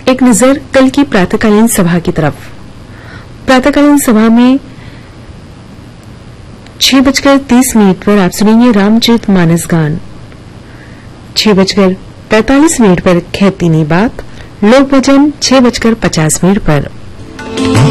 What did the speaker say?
एक नजर कल की प्रातःकालीन सभा की तरफ। प्रातःकालीन सभा में 6:30 पर आप सुनेंगे रामचरित मानस गान। 6:45 पर खेती नी बात, लोक भजन 6:50 पर।